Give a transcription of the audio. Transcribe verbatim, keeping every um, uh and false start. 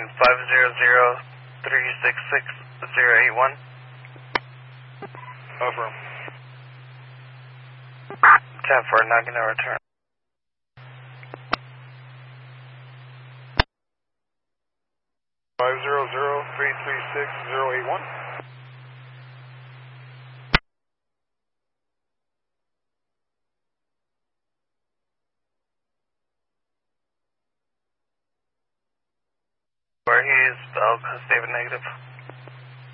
five zero zero three six six zero eight one. Over. ten four, not going to return. five zero zero three three six zero eight one. Where he is, I'll save a negative.